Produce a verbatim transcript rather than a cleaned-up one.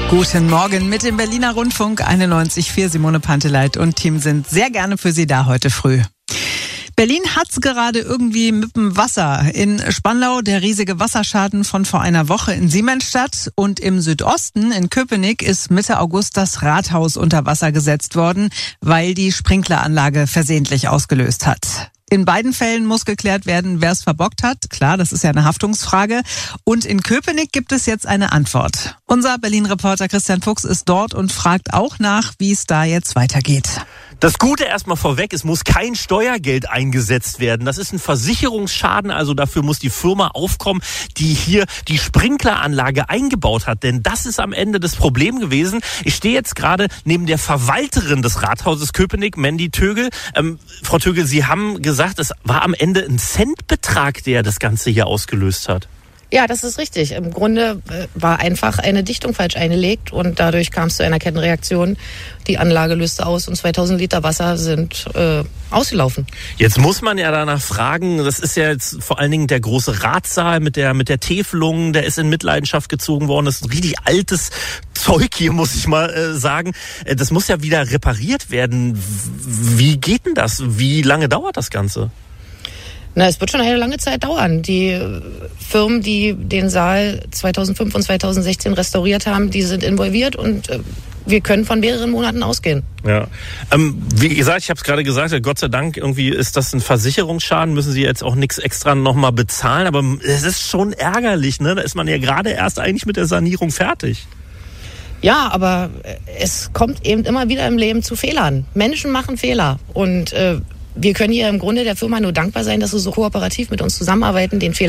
Guten Morgen mit dem Berliner Rundfunk einundneunzig Komma vier. Simone Panteleit und Team sind sehr gerne für Sie da heute früh. Berlin hat's gerade irgendwie mit dem Wasser. In Spandau der riesige Wasserschaden von vor einer Woche in Siemensstadt und im Südosten in Köpenick ist Mitte August das Rathaus unter Wasser gesetzt worden, weil die Sprinkleranlage versehentlich ausgelöst hat. In beiden Fällen muss geklärt werden, wer es verbockt hat. Klar, das ist ja eine Haftungsfrage. Und in Köpenick gibt es jetzt eine Antwort. Unser Berlin-Reporter Christian Fuchs ist dort und fragt auch nach, wie es da jetzt weitergeht. Das Gute erstmal vorweg, es muss kein Steuergeld eingesetzt werden. Das ist ein Versicherungsschaden, also dafür muss die Firma aufkommen, die hier die Sprinkleranlage eingebaut hat. Denn das ist am Ende das Problem gewesen. Ich stehe jetzt gerade neben der Verwalterin des Rathauses Köpenick, Mandy Tögel. Ähm, Frau Tögel, Sie haben gesagt, es war am Ende ein Centbetrag, der das Ganze hier ausgelöst hat. Ja, das ist richtig. Im Grunde war einfach eine Dichtung falsch eingelegt und dadurch kam es zu einer Kettenreaktion. Die Anlage löste aus und zweitausend Liter Wasser sind äh, ausgelaufen. Jetzt muss man ja danach fragen, das ist ja jetzt vor allen Dingen der große Ratsaal mit der mit der Täfelung, der ist in Mitleidenschaft gezogen worden. Das ist ein richtig altes Zeug hier, muss ich mal äh, sagen. Das muss ja wieder repariert werden. Wie geht denn das? Wie lange dauert das Ganze? Na, es wird schon eine lange Zeit dauern. Die Firmen, die den Saal zweitausendfünf und zweitausendsechzehn restauriert haben, die sind involviert und äh, wir können von mehreren Monaten ausgehen. Ja, ähm, wie gesagt, ich habe es gerade gesagt, Gott sei Dank irgendwie ist das ein Versicherungsschaden, müssen Sie jetzt auch nichts extra nochmal bezahlen, aber es ist schon ärgerlich, ne? Da ist man ja gerade erst eigentlich mit der Sanierung fertig. Ja, aber es kommt eben immer wieder im Leben zu Fehlern. Menschen machen Fehler und äh, wir können hier im Grunde der Firma nur dankbar sein, dass sie so kooperativ mit uns zusammenarbeiten, den Fehler